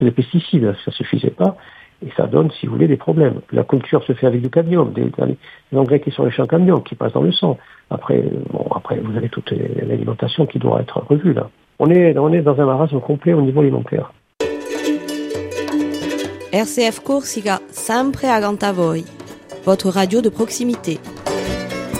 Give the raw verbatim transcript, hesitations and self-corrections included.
les pesticides, ça suffisait pas. Et ça donne, si vous voulez, des problèmes. La culture se fait avec du cadmium, des, des engrais qui sont riches en cadmium, qui passent dans le sang. Après, bon, après, vous avez toute l'alimentation qui doit être revue, là. On est, on est dans un marasme complet au niveau alimentaire. R C F Corsica, sempre accanto a voi. Votre radio de proximité.